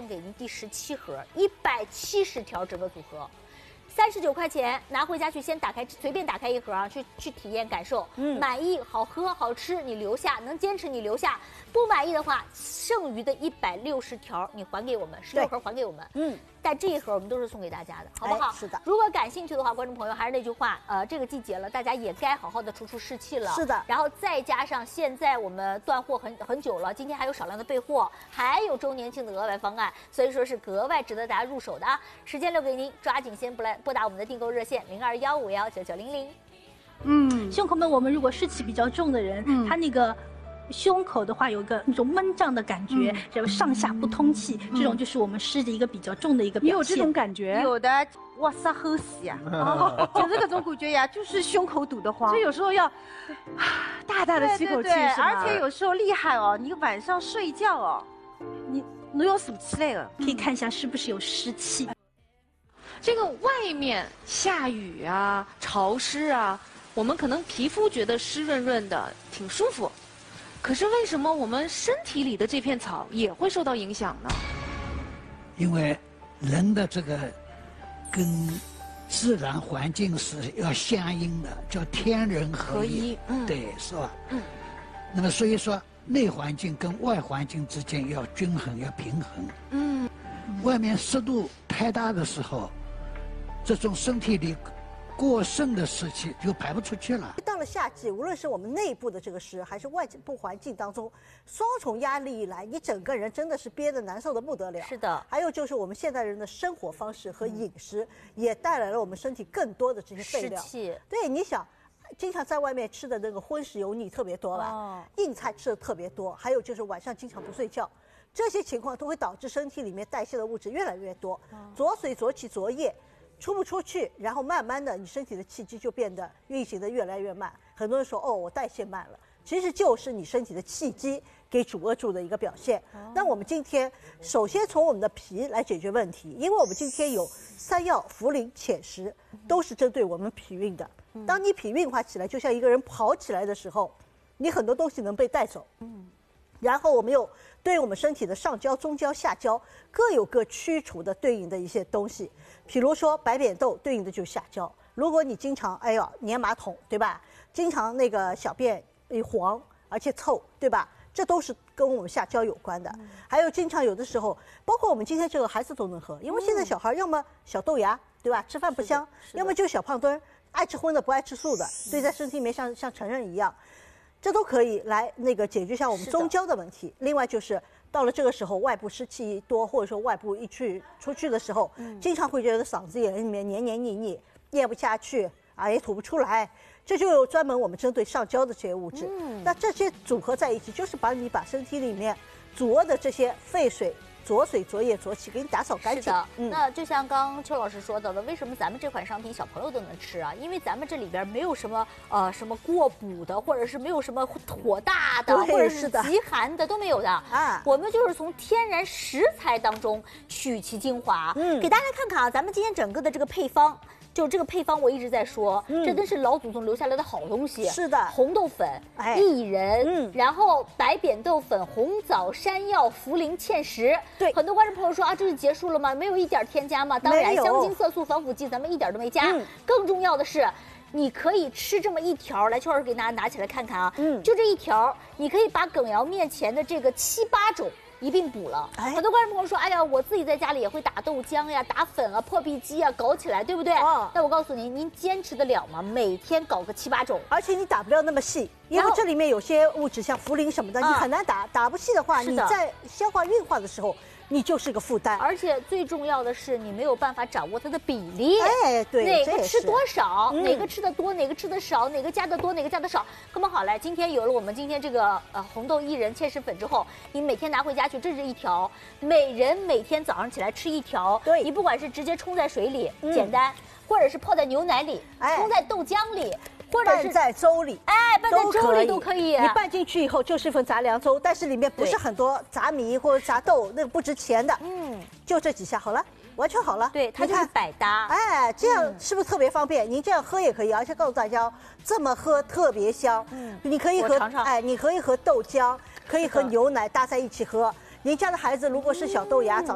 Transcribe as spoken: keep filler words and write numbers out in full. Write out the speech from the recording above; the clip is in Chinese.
送给您第十七盒，一百七十条整个组合。 三十九块钱拿回家去，先打开，随便打开一盒啊，去去体验感受。嗯，满意、好喝、好吃，你留下；能坚持你留下，不满意的话，剩余的一百六十条你还给我们，十六盒还给我们。嗯，但这一盒我们都是送给大家的，好不好？ 是的。如果感兴趣的话，观众朋友还是那句话，呃，这个季节了，大家也该好好的出出士气了。 是的。 然后再加上现在我们断货很很久了，今天还有少量的备货，还有周年庆的额外方案，所以说是格外值得大家入手的啊！时间留给您，抓紧先不来。 拨打我们的订购热线零二幺五幺九九零零。 嗯，胸口们，我们如果湿气比较重的人，嗯、他那个胸口的话有一个那种闷胀的感觉，什么、嗯、上下不通气，嗯、这种就是我们湿的一个比较重的一个表现。 你有这种感觉？ 有的，哇塞，好死呀！哦，就是这种感觉呀，就是胸口堵得慌。 所以有时候要大大的吸口气， 对对对， 是吗？ 而且有时候厉害哦，你晚上睡觉哦，你你要数起来了， 可以看一下是不是有湿气。 这个外面下雨啊、潮湿啊，我们可能皮肤觉得湿润润的，挺舒服。可是为什么我们身体里的这片草也会受到影响呢？ 因为人的这个跟自然环境是要相应的，叫天人合一，嗯、对，是吧？嗯。那么所以说，内环境跟外环境之间要均衡，要平衡。嗯。外面湿度太大的时候。 这种身体里过剩的湿气就排不出去了。 到了夏季，无论是我们内部的这个湿，还是外部环境当中，双重压力一来，你整个人真的是憋得难受的不得了。 是的。还有就是我们现代人的生活方式和饮食，嗯、也带来了我们身体更多的这些废料。 湿气。 对，你想，经常在外面吃的那个荤食油腻特别多吧？哦。硬菜吃的特别多，还有就是晚上经常不睡觉。 这些情况都会导致身体里面代谢的物质越来越多，哦、左水左气左液出不出去，然后慢慢的你身体的气机就变得运行的越来越慢。很多人说哦，我代谢慢了，其实就是你身体的气机给阻遏住的一个表现。哦、那我们今天首先从我们的脾来解决问题，因为我们今天有三药、茯苓、浅石，都是针对我们脾运的。嗯、当你脾运化起来，就像一个人跑起来的时候，你很多东西能被带走。嗯。 然后我们又对我们身体的上焦、中焦、下焦各有各驱除的对应的一些东西，比如说白扁豆对应的就是下焦。如果你经常哎呦粘马桶，对吧？经常那个小便黄而且臭，对吧？这都是跟我们下焦有关的。嗯、还有经常有的时候，包括我们今天这个孩子都能喝，因为现在小孩要么小豆芽，对吧？吃饭不香，要么就小胖墩，爱吃荤的不爱吃素的，所以在身体里面像像成人一样。 这都可以来那个解决一下我们中焦的问题。另外就是到了这个时候，外部湿气多，或者说外部一去出去的时候，嗯、经常会觉得嗓子眼里面黏黏腻腻，咽不下去啊，也吐不出来。这就有专门我们针对上焦的这些物质。嗯、那这些组合在一起，就是把你把身体里面阻遏的这些废水。 左水、左液、左气，给你打扫干净。 是的，嗯、那就像刚刚邱老师说到的，为什么咱们这款商品小朋友都能吃啊？因为咱们这里边没有什么呃什么过补的，或者是没有什么火大的，或者是极寒的都没有的啊。我们就是从天然食材当中取其精华，嗯，给大家看看啊，咱们今天整个的这个配方。 就这个配方，我一直在说，嗯、这真是老祖宗留下来的好东西。 是的， 红豆粉、哎、薏仁，嗯，然后白扁豆粉、红枣、山药、茯苓、芡实。对，很多观众朋友说啊，这就结束了吗？没有一点添加吗？当然，香精、色素、防腐剂咱们一点都没加。嗯、更重要的是。 你可以吃这么一条，来，邱老师给大家拿起来看看啊，嗯，就这一条，你可以把耿瑶面前的这个七八种一并补了。哎、很多观众朋友说，哎呀，我自己在家里也会打豆浆呀、打粉啊、破壁机啊，搞起来，对不对？哦。那我告诉您，您坚持得了吗？每天搞个七八种， 而且你打不了那么细，因为这里面有些物质像茯苓什么的，你很难打，打不细的话，你在消化运化的时候。 你就是个负担， 而且最重要的是，你没有办法掌握它的比例。 哎，对， 哪个吃多少，嗯、哪个吃的多，哪个吃的少，哪个加的多，哪个加的少。那么好来，今天有了我们今天这个呃红豆薏仁芡实粉之后，你每天拿回家去，这是一条，每人每天早上起来吃一条。对，你不管是直接冲在水里，嗯、简单，或者是泡在牛奶里，哎、冲在豆浆里。 或者是拌在粥里， 哎，拌在粥里都可以。 你拌进去以后就是一份杂粮粥，但是里面不是很多杂米或者杂豆，那个不值钱的。嗯，就这几下好了，完全好了。 对，它就是百搭。 哎，这样是不是特别方便？您这样喝也可以，而且告诉大家，这么喝特别香。嗯，你可以和哎，你可以和豆浆，可以和牛奶搭在一起喝。您家的孩子如果是小豆芽，早